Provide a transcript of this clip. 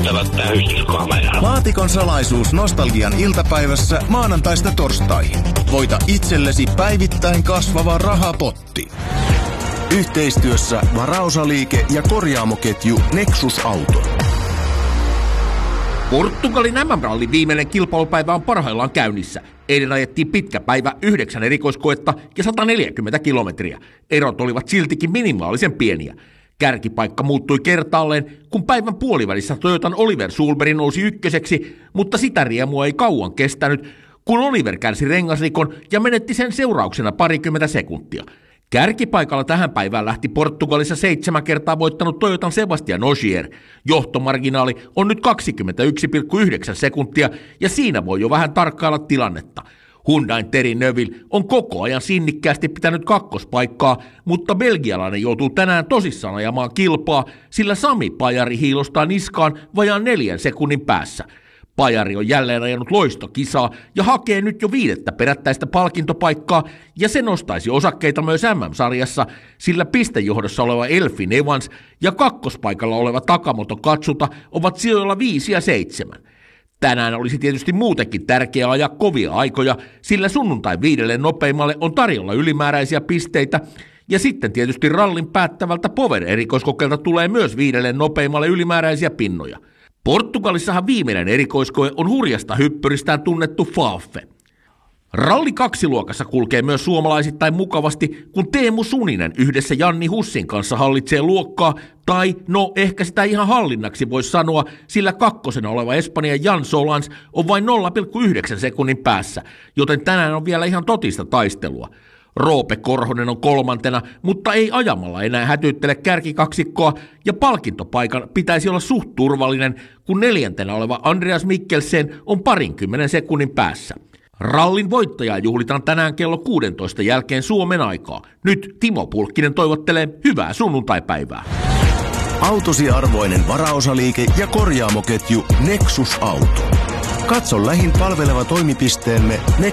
näyttävät tähystyskameraa. Laatikon salaisuus nostalgian iltapäivässä maanantaista torstaihin. Voita itsellesi päivittäin kasvava rahapotti. Yhteistyössä varaosaliike ja korjaamoketju Nexus Auto. Portugalin MM-rallin viimeinen kilpailupäivä on parhaillaan käynnissä. Eilen ajettiin pitkä päivä, 9 erikoiskoetta ja 140 kilometriä. Erot olivat siltikin minimaalisen pieniä. Kärkipaikka muuttui kertaalleen, kun päivän puolivälissä Toyotan Oliver Solberg nousi ykköseksi, mutta sitä riemua ei kauan kestänyt, kun Oliver kärsi rengasrikon ja menetti sen seurauksena 20 sekuntia. Kärkipaikalla tähän päivään lähti Portugalissa 7 kertaa voittanut Toyotan Sebastian Ogier. Johtomarginaali on nyt 21,9 sekuntia ja siinä voi jo vähän tarkkailla tilannetta. Hyundain Terry Neuville on koko ajan sinnikkäästi pitänyt kakkospaikkaa, mutta belgialainen joutuu tänään tosissaan ajamaan kilpaa, sillä Sami Pajari hiilostaa niskaan vajaan 4 sekunnin päässä. Pajari on jälleen ajanut loistokisaa ja hakee nyt jo 5. perättäistä palkintopaikkaa, ja se nostaisi osakkeita myös MM-sarjassa, sillä pistejohdossa oleva Elfyn Evans ja kakkospaikalla oleva Takamoto Katsuta ovat sijoilla 5 ja 7. Tänään olisi tietysti muutenkin tärkeää ajaa kovia aikoja, sillä sunnuntai 5 nopeimmalle on tarjolla ylimääräisiä pisteitä, ja sitten tietysti rallin päättävältä Power-erikoiskokeelta tulee myös 5 nopeimmalle ylimääräisiä pinnoja. Portugalissahan viimeinen erikoiskoe on hurjasta hyppyristään tunnettu Faffe. Ralli 2-luokassa kulkee myös suomalaisittain mukavasti, kun Teemu Suninen yhdessä Janni Hussin kanssa hallitsee luokkaa, tai no ehkä sitä ihan hallinnaksi voisi sanoa, sillä kakkosena oleva Espanjan Jan Solans on vain 0,9 sekunnin päässä, joten tänään on vielä ihan totista taistelua. Roope Korhonen on 3, mutta ei ajamalla enää hätyyttele kärkikaksikkoa, ja palkintopaikan pitäisi olla suht turvallinen, kun 4. oleva Andreas Mikkelsen on 20 sekunnin päässä. Rallin voittajaa juhlitaan tänään kello 16 jälkeen Suomen aikaa. Nyt Timo Pulkkinen toivottelee hyvää sunnuntaipäivää. Autosi arvoinen varaosaliike ja korjaamoketju Nexus Auto. Katso lähin palveleva toimipisteemme